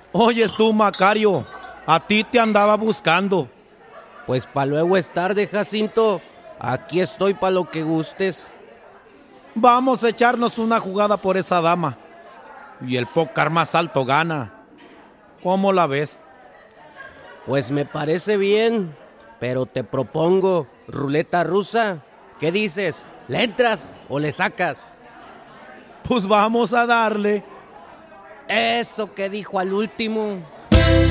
Oyes tú, Macario, a ti te andaba buscando. Pues pa' luego es tarde, Jacinto. Aquí estoy pa' lo que gustes. Vamos a echarnos una jugada por esa dama. Y el pócar más alto gana. ¿Cómo la ves? Pues me parece bien, pero te propongo ruleta rusa. ¿Qué dices? ¿Le entras o le sacas? Pues vamos a darle. Eso que dijo al último.